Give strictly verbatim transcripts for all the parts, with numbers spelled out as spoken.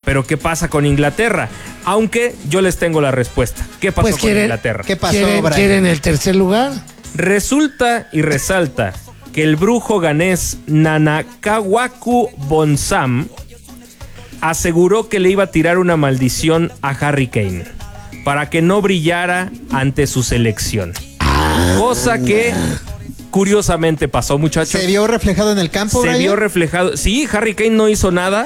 pero ¿qué pasa con Inglaterra? Aunque yo les tengo la respuesta. ¿Qué pasó Pues con quieren, Inglaterra? ¿Qué pasó, ¿Quieren, Brian? ¿Quieren el tercer lugar? Resulta y resalta que el brujo ganés Nanakawaku Bonsam aseguró que le iba a tirar una maldición a Harry Kane para que no brillara ante su selección. Cosa que curiosamente pasó, muchachos. ¿Se vio reflejado en el campo, Se Brian? vio reflejado. Sí, Harry Kane no hizo nada.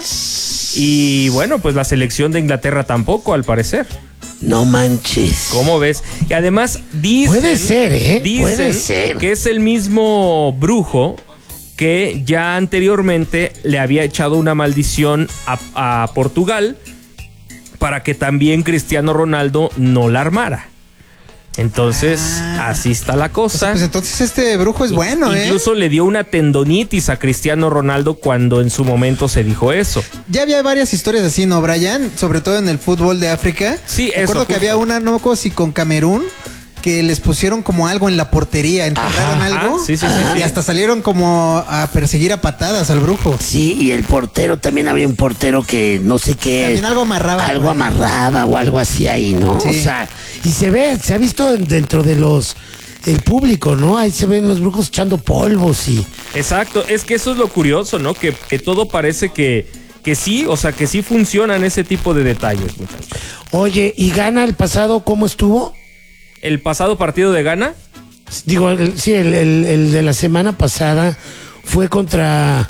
Y bueno, pues la selección de Inglaterra tampoco, al parecer. No manches. ¿Cómo ves? Y además dicen, Puede ser, ¿eh? dicen Puede ser. que es el mismo brujo que ya anteriormente le había echado una maldición a, a Portugal para que también Cristiano Ronaldo no la armara. Entonces, ah. así está la cosa. Pues entonces este brujo es bueno, ¿eh? Incluso le dio una tendonitis a Cristiano Ronaldo cuando en su momento se dijo eso. Ya había varias historias así, ¿no, Brian? Sobre todo en el fútbol de África. Sí, eso. Recuerdo que justo. había una, no sé si con Camerún, que les pusieron como algo en la portería, enterraron Ajá, algo. sí, sí, sí, y sí. hasta salieron como a perseguir a patadas al brujo. Sí, y el portero, también había un portero que no sé qué. También algo amarraba. Algo amarraba o algo así ahí, ¿no? Sí. O sea, y se ve, se ha visto dentro de los, el público, ¿no? Ahí se ven los brujos echando polvos y... Exacto, es que eso es lo curioso, ¿no? Que, que todo parece que, que sí, o sea, que sí funcionan ese tipo de detalles, muchachos. Oye, ¿y Ghana el pasado cómo estuvo? El pasado partido de Ghana, Digo, el, sí, el, el, el de la semana pasada fue contra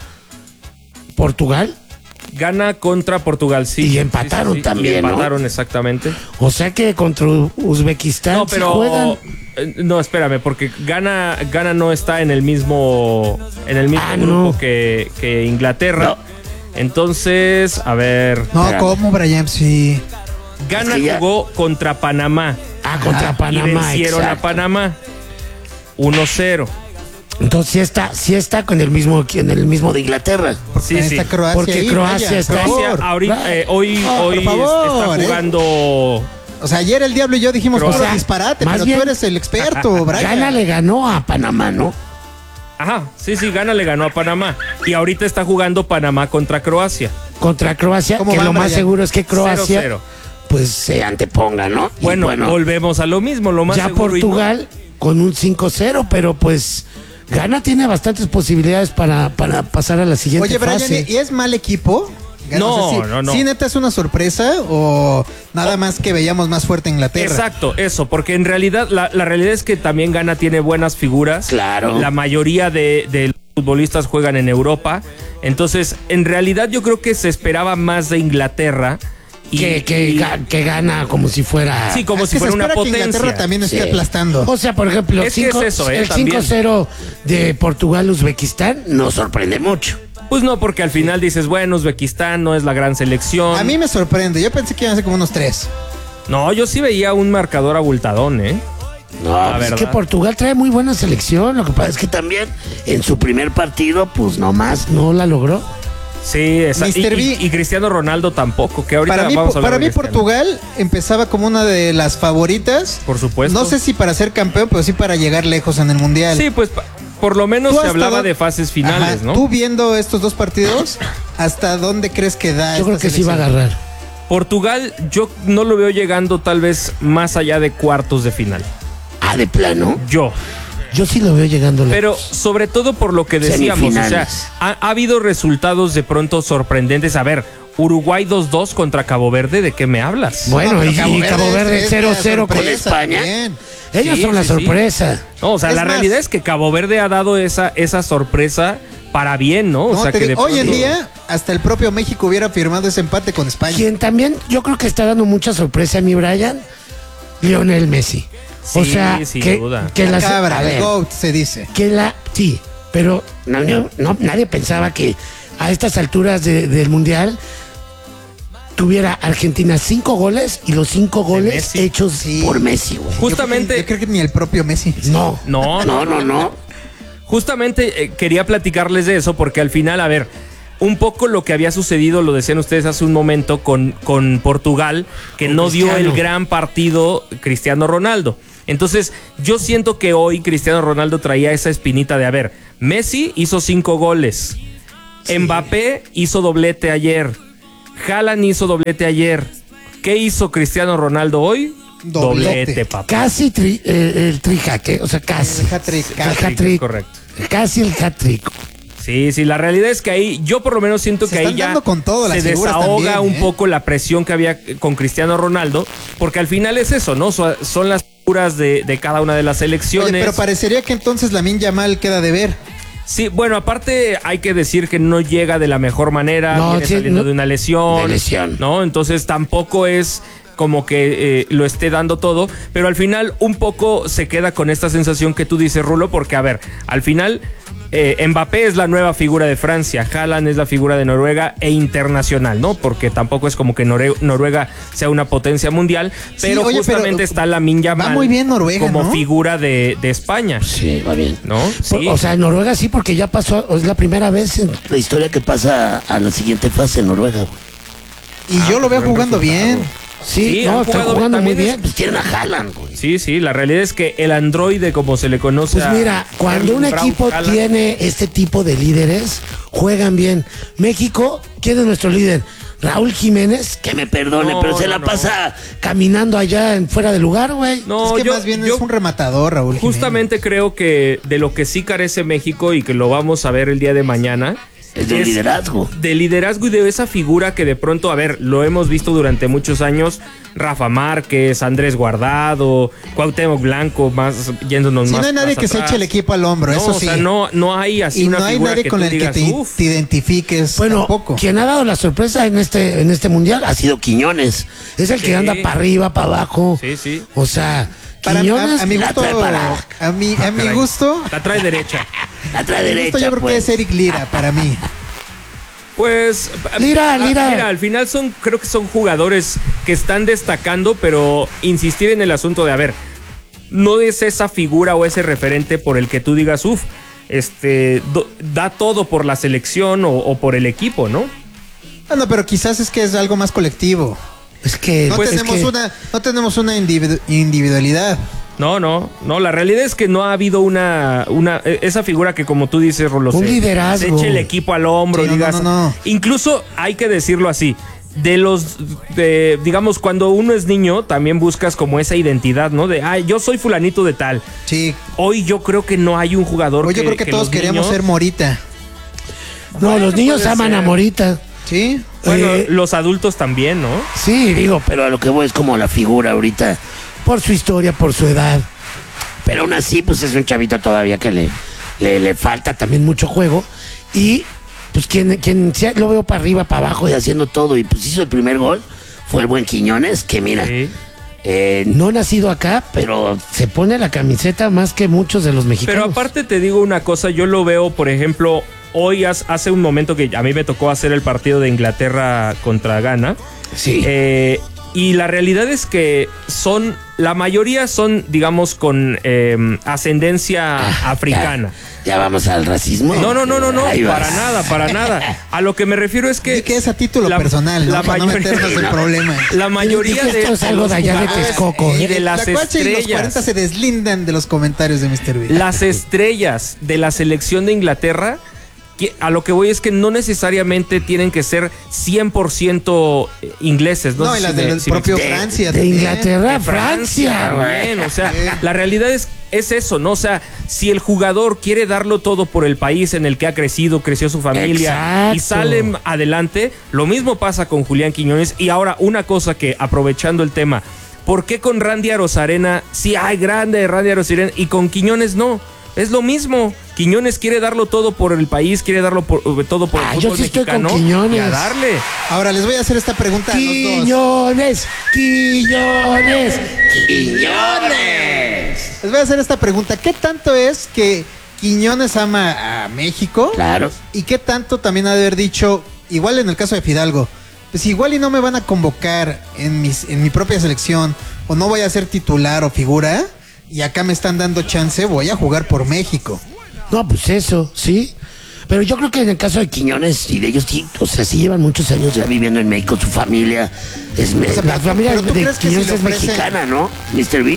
Portugal. Ghana contra Portugal, sí. Y empataron Sí, sí, sí. también, Y ¿no? empataron, exactamente. O sea que contra Uzbekistán No, sí pero... juegan. eh, No, espérame, porque Ghana, Ghana no está en el mismo, en el mismo Ah, grupo no. que, que Inglaterra. No. Entonces, a ver... No, Espérame. ¿cómo, Brian? Sí. Ghana Es que ya- jugó contra Panamá. Ah, contra Ah, Panamá. y vencieron exacto. a Panamá uno cero. Entonces sí está, sí está con el mismo, en el mismo de Inglaterra. Sí, sí. Está Croacia Porque ahí, Croacia Brian, está- por Croacia favor. ahorita, eh, hoy, No, por hoy es- favor, está eh. jugando. O sea, ayer el Diablo y yo dijimos Croacia. puro disparate, Más pero bien- tú eres el experto, Brian. Ghana le ganó a Panamá, ¿no? Ajá, sí, sí, Ghana le ganó a Panamá. Y ahorita está jugando Panamá contra Croacia. Contra Croacia, ¿Cómo que van, lo más Brian? seguro es que Croacia cero cero. pues se anteponga, ¿no? Y Bueno, volvemos a lo mismo, lo más ya seguro y Portugal con un cinco cero, pero pues Ghana tiene bastantes posibilidades para, para pasar a la siguiente Oye, Brian, fase. ¿y es mal equipo? No, O sea, sí- no, no. ¿Sí neta es una sorpresa o nada más que veíamos más fuerte a Inglaterra? Exacto, eso, porque en realidad, la, la realidad es que también Ghana tiene buenas figuras. Claro. La mayoría de, de los futbolistas juegan en Europa. Entonces, en realidad yo creo que se esperaba más de Inglaterra. Y, que, que, y- ga- que gana como si fuera... sí, como Es si que se fuera una espera que potencia. Inglaterra también esté Sí. aplastando. O sea, por ejemplo, Es que cinco- es eso, ¿eh? el También. cinco cero de Portugal-Uzbekistán nos sorprende mucho. Pues no, porque al final dices, bueno, Uzbekistán no es la gran selección. A mí me sorprende. Yo pensé que iban a ser como unos tres. No, yo sí veía un marcador abultadón, ¿eh? No, La pues es verdad. que Portugal trae muy buena selección. Lo que pasa es que también en su primer partido, pues nomás no la logró. Sí, esa, y, mister y- B. y Cristiano Ronaldo tampoco, que ahorita Para mí, vamos a hablar para de mí Cristiano. Portugal empezaba como una de las favoritas. Por supuesto. No sé si para ser campeón, pero sí para llegar lejos en el Mundial. Sí, pues pa- por lo menos ¿Tú se hasta hablaba dónde- de fases finales, Ajá, ¿no? Tú viendo estos dos partidos, ¿hasta dónde crees que da? Yo creo esta que sí va a selección? agarrar. Portugal, yo no lo veo llegando tal vez más allá de cuartos de final. Ah, de plano. Yo. Yo sí lo veo llegando. Pero sobre todo por lo que decíamos, o sea, Semifinales. ha, ha habido resultados de pronto sorprendentes. A ver, Uruguay dos dos contra Cabo Verde, ¿de qué me hablas? Bueno, No, pero y y Cabo Verde es- es cero la cero con sorpresa España. también. Ellos Sí, son la sí, sí. sorpresa. No, o sea, Es la más- realidad es que Cabo Verde ha dado esa, esa sorpresa para bien, ¿no? O No, sea, te que digo, de hoy en pronto- día, hasta el propio México hubiera firmado ese empate con España. Quien también yo creo que está dando mucha sorpresa a mi Brian, Lionel Messi. o Sí, sea, sin que, duda. que La la cabra, a el ver, GOAT se dice. que la sí, pero no, no- no- nadie pensaba que a estas alturas de- del mundial tuviera Argentina cinco goles y los cinco goles Messi. hechos Sí. por Messi, güey. Justamente- Yo creo, que, yo creo que ni el propio Messi. No, No, no, no, no. Justamente eh, quería platicarles de eso porque al final, a ver, un poco lo que había sucedido, lo decían ustedes hace un momento con, con Portugal, que Con no dio Cristiano. el gran partido Cristiano Ronaldo. Entonces, yo siento que hoy Cristiano Ronaldo traía esa espinita de, a ver, Messi hizo cinco goles, Mbappé hizo doblete ayer, Haaland hizo doblete ayer. ¿Qué hizo Cristiano Ronaldo hoy? Doblete. Doblete, papá. Casi tri, eh, el trijaque, o sea, casi. El hat-trick. El Hat-trick, hat-trick. correcto. Casi el hat-trick. Sí, sí, la realidad es que ahí, yo por lo menos siento Se que ahí están ya dando con todo, se las figuras desahoga también, un ¿eh? poco la presión que había con Cristiano Ronaldo, porque al final es eso, ¿no? So- son las figuras de, de cada una de las selecciones. Oye, pero parecería que entonces Lamine Yamal queda de ver. Sí, bueno, aparte hay que decir que no llega de la mejor manera, No, viene sí, saliendo no- de una lesión, de lesión. ¿no? Entonces tampoco es como que eh, lo esté dando todo, pero al final un poco se queda con esta sensación que tú dices, Rulo, porque a ver, al final eh, Mbappé es la nueva figura de Francia, Haaland es la figura de Noruega e internacional, ¿no? Porque tampoco es como que Nore- Noruega sea una potencia mundial, Sí, pero oye, justamente pero está Lamine Yamal va muy bien Noruega, como ¿no? figura de, de España, Sí, va bien. ¿no? Por- Sí. O sea, en Noruega sí, porque ya pasó, es la primera vez en la historia que pasa a la siguiente fase en Noruega, güey. Y yo lo veo buen jugando resultado. bien. Sí, Sí, no, han están jugado jugando muy también bien. es- Pues tienen a Haaland, güey. Sí, sí, la realidad es que el androide, como se le conoce Pues a mira, cuando un Erling Braut equipo Haaland, tiene este tipo de líderes, juegan bien. México, ¿quién es nuestro líder? Raúl Jiménez, que me perdone, No, pero se no, la no. pasa caminando allá en fuera de lugar, güey. No, es que yo, más bien yo es un rematador, Raúl. justamente creo que de lo que sí carece México y que lo vamos a ver el día de mañana Es de liderazgo. de liderazgo y de esa figura que de pronto, a ver, lo hemos visto durante muchos años, Rafa Márquez, Andrés Guardado, Cuauhtémoc Blanco, más yéndonos Si más no hay nadie más que se atrás. eche el equipo al hombro, No, eso o sí. sea, no, no hay así y una no hay figura nadie que con tú el digas, que te, "Uf". te identifiques Bueno, tampoco. quien ha dado la sorpresa en este, en este mundial ha sido Quiñones. Es el Sí. que anda para arriba, para abajo. Sí, sí. O sea, Para, Quiñones a, a mi la gusto, trae para a mi, a mi Caray. gusto, La trae derecha. la trae a mi derecha. gusto yo creo pues. que es Eric Lira para mí. Pues Lira, ah, Lira. mira, al final son, creo que son jugadores que están destacando, pero insistir en el asunto de, a ver, no es esa figura o ese referente por el que tú digas, uff, este, do- da todo por la selección o, o por el equipo, ¿no? Bueno, pero quizás es que es algo más colectivo. Es que, No pues, es tenemos que- una, no tenemos una individu- individualidad. No, no, no, la realidad es que no ha habido una, una eh, esa figura que como tú dices, Rolo, Un se- liderazgo. se eche el equipo al hombro, Sí, no, digas, no, no, no. incluso hay que decirlo así, de los, de, digamos, cuando uno es niño, también buscas como esa identidad, ¿no? De, ah, yo soy fulanito de tal. Sí. Hoy yo creo que no hay un jugador Hoy yo que, creo que, todos los queremos niños- ser Morita. No, Bueno, los niños puede aman ser. a Morita. ¿Sí? Bueno, Eh, los adultos también, ¿no? Sí, digo, pero a lo que voy es como la figura ahorita, por su historia, por su edad. Pero aún así, pues es un chavito todavía que le, le, le falta también mucho juego. Y pues quien, quien sea- lo veo para arriba, para abajo y haciendo todo, y pues hizo el primer gol, fue el buen Quiñones, que mira, Sí. eh, no nacido acá, pero se pone la camiseta más que muchos de los mexicanos. Pero aparte te digo una cosa, yo lo veo, por ejemplo, hoy has- hace un momento que a mí me tocó hacer el partido de Inglaterra contra Ghana. Sí. Eh, y la realidad es que son, la mayoría son, digamos, con eh, ascendencia Ah, africana. Ya, ya vamos al racismo. No, no, no, no, no, Ahí vas. para nada, para nada. A lo que me refiero es que... Di que es a título la- personal, ¿no? la Para no mayoría- meternos en problemas. La mayoría Di que de, esto es de algo los de allá de jugadores Texcoco, y ¿eh? de las La Cuacha y los estrellas. cuarenta se deslindan de los comentarios de mister Bill. Las estrellas de la selección de Inglaterra, que a lo que voy es que no necesariamente tienen que ser cien por ciento ingleses. No, No, sé y si las me- del si me propio explico. Francia. De también. Inglaterra a De Francia, güey. también, o sea, Sí. la realidad es, es eso, ¿no? O sea, si el jugador quiere darlo todo por el país en el que ha crecido, creció su familia y Exacto. sale adelante, lo mismo pasa con Julián Quiñones. Y ahora, una cosa que, aprovechando el tema, ¿por qué con Randy Arozarena sí hay grande Randy Arozarena y con Quiñones no? Es lo mismo. Quiñones quiere darlo todo por el país, quiere darlo por, todo por el Ah, yo fútbol sí estoy con mexicano. Quiñones. Y a darle. Ahora les voy a hacer esta pregunta a los dos. Quiñones, Quiñones, Quiñones. Les voy a hacer esta pregunta. ¿Qué tanto es que Quiñones ama a México? Claro. ¿Y qué tanto también ha de haber dicho, igual en el caso de Fidalgo, pues igual y no me van a convocar en, mis, en mi propia selección, o no voy a ser titular o figura, y acá me están dando chance, voy a jugar por México? No, pues eso, sí. Pero yo creo que en el caso de Quiñones y de ellos, sí, o sea, sí llevan muchos años ya viviendo en México, su familia es me- sea, la pero- familia pero ¿tú de crees que Quiñones si le es ofrecen- mexicana, ¿no? mister B.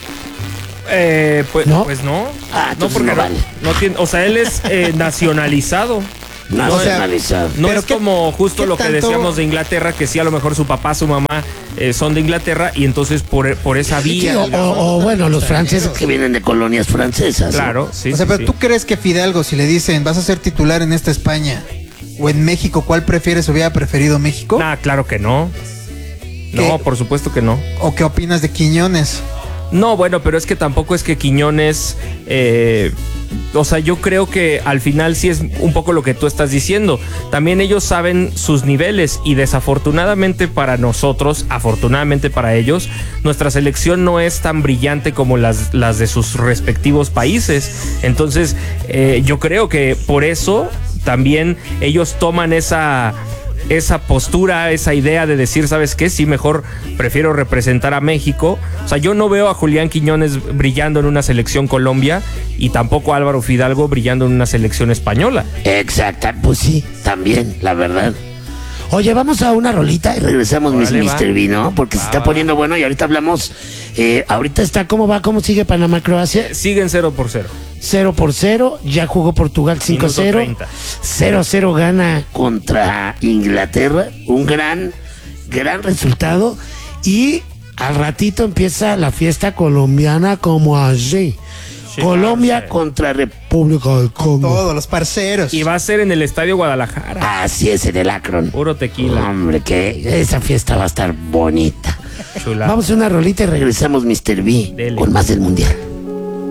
Eh, pues ¿No? pues no. Ah, no, entonces porque no no, vale. no tiene, o sea, él es eh, nacionalizado. nacionalizado. No Pero es qué- como justo qué lo que tanto- decíamos de Inglaterra, que sí, a lo mejor su papá, su mamá eh, son de Inglaterra y entonces por, por esa Sí, vía. o, digamos. o- o, bueno, los franceses que vienen de colonias francesas. ¿no? Claro, sí. o sea, sí, pero sí. tú crees que Fidalgo, si le dicen vas a ser titular en esta España o en México, ¿cuál prefieres? ¿Hubiera preferido México? Nah, claro que no. No, ¿Qué? por supuesto que no. ¿O qué opinas de Quiñones? No, bueno, pero es que tampoco es que Quiñones, eh, o sea, yo creo que al final sí es un poco lo que tú estás diciendo. También ellos saben sus niveles y desafortunadamente para nosotros, afortunadamente para ellos, nuestra selección no es tan brillante como las, las de sus respectivos países. Entonces, eh, yo creo que por eso también ellos toman esa... esa postura, esa idea de decir, ¿sabes qué? Sí, mejor prefiero representar a México. O sea, yo no veo a Julián Quiñones brillando en una selección Colombia y tampoco a Álvaro Fidalgo brillando en una selección española. Exacta, pues sí, también, la verdad. Oye, vamos a una rolita y regresamos, mis Órale, va. mister V, ¿no? Porque se está va. poniendo bueno y ahorita hablamos. Eh, ahorita está, ¿cómo va? ¿Cómo sigue Panamá-Croacia? Siguen cero por cero. cero por cero, ya jugó Portugal cinco a cero. Minuto treinta. cero a cero gana contra Inglaterra. Un gran, gran resultado. Y al ratito empieza la fiesta colombiana como así. Sí, Colombia sí. contra República del Congo. Todos los parceros. Y va a ser en el Estadio Guadalajara. Así es, en el Akron. Puro tequila. Hombre, que esa fiesta va a estar bonita. Chula. Vamos a una rolita y regresamos, mister V, Dele. con más del Mundial.